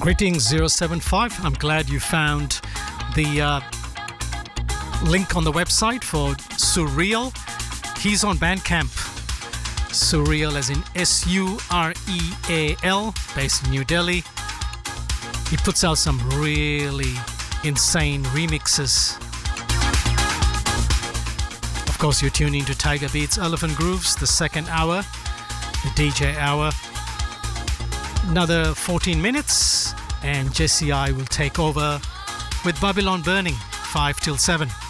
Greetings 075. I'm glad you found the link on the website for Surreal. He's on Bandcamp. Surreal as in Sureal, based in New Delhi. He puts out some really insane remixes. Of course, you're tuning to Tiger Beats Elephant Grooves, the second hour, the DJ hour. Another 14 minutes and Jesse I will take over with Babylon Burning, 5 till 7.